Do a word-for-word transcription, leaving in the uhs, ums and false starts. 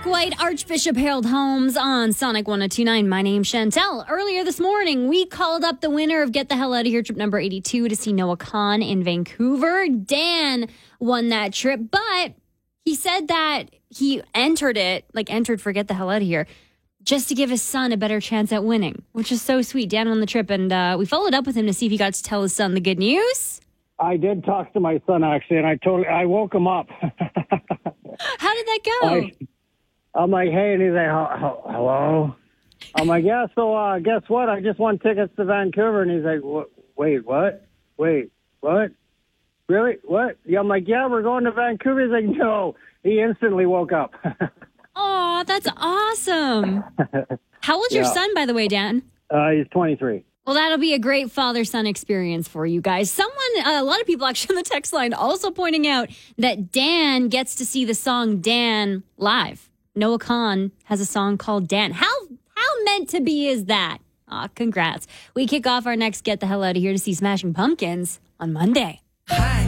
White, Archbishop Harold Holmes on Sonic one oh two point nine. My name's Chantel. Earlier this morning, we called up the winner of Get the Hell Out of Here trip number eighty-two to see Noah Kahan in Vancouver. Dan won that trip, but he said that he entered it, like entered for Get the Hell Out of Here, just to give his son a better chance at winning, which is so sweet. Dan won the trip, and uh, we followed up with him to see if he got to tell his son the good news. I did talk to my son, actually, and I totally, I woke him up. How did that go? I, I'm like, hey, and he's like, hello? I'm like, yeah, so uh, guess what? I just won tickets to Vancouver. And he's like, wait, what? Wait, what? Really? What? Yeah, I'm like, yeah, we're going to Vancouver. He's like, no. He instantly woke up. Oh, that's awesome. How old's yeah. your son, by the way, Dan? Uh, he's twenty-three. Well, that'll be a great father-son experience for you guys. Someone, uh, a lot of people actually on the text line also pointing out that Dan gets to see the song Dan live. Noah Kahan has a song called Dan. How how meant to be is that? Aw, congrats. We kick off our next Get the Hell Out of Here to see Smashing Pumpkins on Monday. Hi.